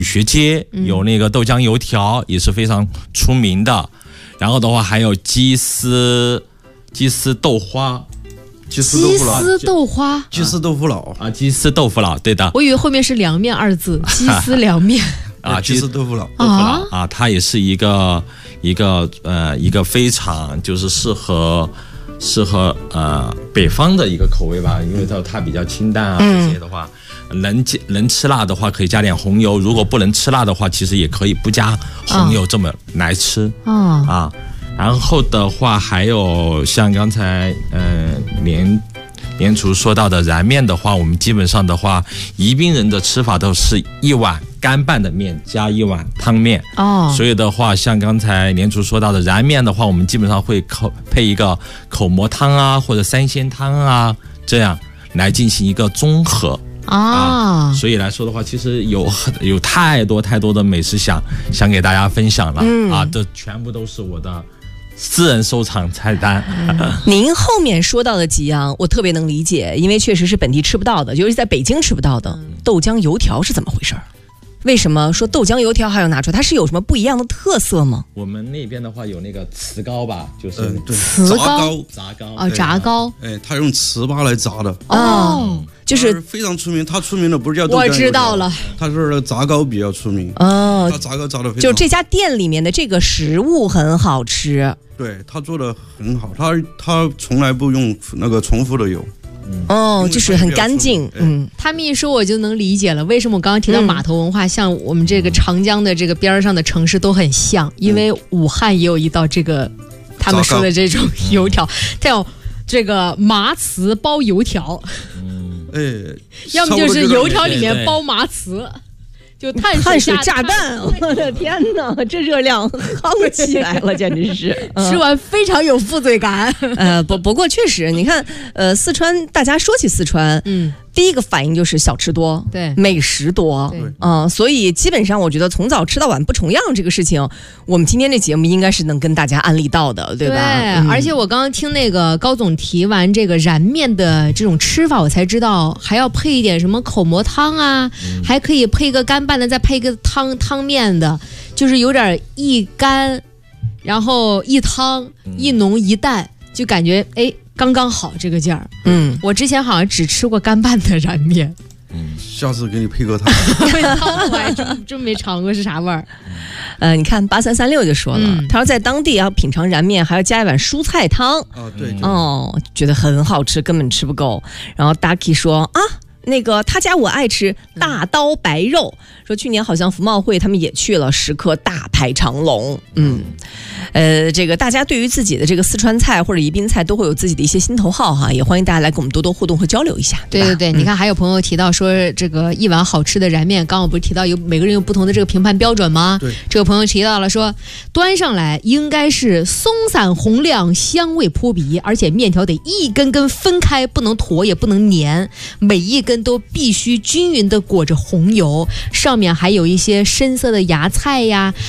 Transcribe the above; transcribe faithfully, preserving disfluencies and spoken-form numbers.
学街有那个豆浆油条，也是非常出名的。然后的话还有鸡丝鸡丝豆花。 鸡丝豆腐脑， 鸡丝豆花， 鸡丝豆腐脑啊，鸡丝豆腐脑，对的。 我以为后面是凉面二字，鸡丝凉面啊， 鸡丝豆腐脑， 豆腐脑啊，它也是一个一个呃一个非常就是适合适合呃北方的一个口味吧，因为它它比较清淡啊，这些的话，能能吃辣的话可以加点红油，如果不能吃辣的话，其实也可以不加红油这么来吃啊啊。然后的话，还有像刚才呃连连厨说到的燃面的话，我们基本上的话，宜宾人的吃法都是一碗干拌的面加一碗汤面哦。所以的话，像刚才连厨说到的燃面的话，我们基本上会口配一个口蘑汤啊，或者三鲜汤啊，这样来进行一个综合。啊, 啊，所以来说的话，其实有有太多太多的美食想想给大家分享了、嗯、啊，这全部都是我的私人收藏菜单。 您后面说到的几样我特别能理解，因为确实是本地吃不到的，尤其在北京吃不到的。豆浆油条是怎么回事？为什么说豆浆油条还要拿出来？它是有什么不一样的特色吗？ 我们那边的话有那个糍糕吧，就是、 嗯、对糍糕炸糕啊，炸糕， 哎，他用糍粑来炸的哦，就是非常出名。他出名的不是叫豆浆油条， 我知道了， 他是炸糕比较出名哦， 他炸糕炸的非常好， 就这家店里面的这个食物很好吃， 对他做的很好，他他从来不用那个重复的油。 嗯、哦，就是很干净。嗯， 他们一说我就能理解了，为什么我刚刚提到码头文化、嗯、像我们这个长江的这个边上的城市都很像，因为武汉也有一道这个他们说的这种油条，叫这个麻糍包油条。 嗯，哎， 要么就是油条里面包麻糍。就碳水炸弹，我的天哪，这热量夯起来了，简直是吃完非常有负罪感。 呃，不不过确实，你看，呃，四川，大家说起四川，嗯，第一个反应就是小吃多， 对， 美食多，嗯、呃，所以基本上我觉得从早吃到晚不重样这个事情，我们今天这节目应该是能跟大家案例到的，对吧？ 对，嗯、而且我刚刚听那个高总提完这个燃面的这种吃法，我才知道还要配一点什么口蘑汤啊，嗯、还可以配一个干拌的，再配一个汤汤面的，就是有点一干，然后一汤，一浓一淡，就感觉哎。刚刚好这个劲儿，嗯，我之前好像只吃过干拌的燃面， 嗯，下次给你配个汤， 汤我还真真没尝过是啥味儿。 呃，你看八三三六就说了，嗯、他说在当地要品尝燃面，还要加一碗蔬菜汤， 哦，对， 哦，觉得很好吃，根本吃不够。然后 Ducky 说啊。那个他家我爱吃大刀白肉，说去年好像服贸会他们也去了，食客大排长龙。嗯，呃，这个大家对于自己的这个四川菜或者宜宾菜都会有自己的一些心头好哈，也欢迎大家来跟我们多多互动和交流一下。 对对对，嗯、你看还有朋友提到说这个一碗好吃的燃面，刚刚我不是提到有每个人有不同的这个评判标准吗？ 对， 这个朋友提到了说端上来应该是松散红亮，香味扑鼻，而且面条得一根根分开，不能坨也不能粘，每一根都必须均匀的裹着红油，上面还有一些深色的芽菜呀，